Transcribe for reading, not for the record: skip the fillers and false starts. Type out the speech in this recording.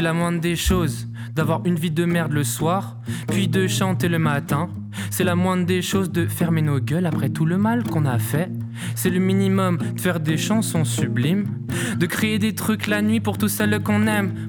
La moindre des choses, d'avoir une vie de merde le soir, puis de chanter le matin. C'est la moindre des choses de fermer nos gueules après tout le mal qu'on a fait. C'est le minimum de faire des chansons sublimes, de créer des trucs la nuit pour tous celles qu'on aime,